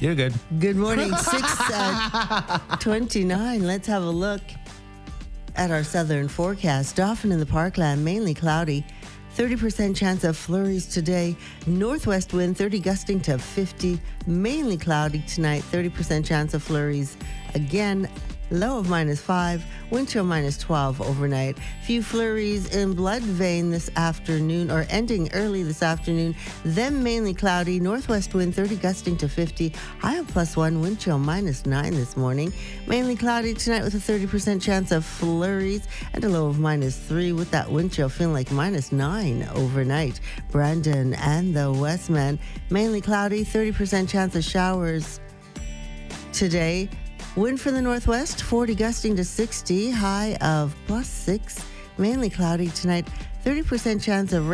You're good. Good morning, 6:29. Let's have a look at our southern forecast. Often in the Parkland, mainly cloudy. 30% chance of flurries today. Northwest wind, 30 gusting to 50. Mainly cloudy tonight. 30% chance of flurries. Again, low of -5. Wind chill -12 overnight. Few flurries in Blood Vein this afternoon, or ending early this afternoon. Then mainly cloudy. Northwest wind, 30 gusting to 50. High of +1. Wind chill -9 this morning. Mainly cloudy tonight with a 30% chance of flurries and a low of -3, with that wind chill feeling like -9 overnight. Brandon and the Westman, mainly cloudy. 30% chance of showers today. Wind from the northwest, 40 gusting to 60, high of +6. Mainly cloudy tonight, 30% chance of rain.